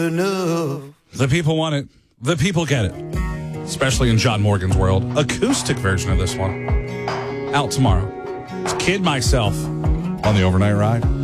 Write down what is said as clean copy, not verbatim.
enough. The people want it. The people get it. Especially in John Morgan's world. Acoustic version of this one. Out tomorrow. It's Kid Myself on the Overnight Ride.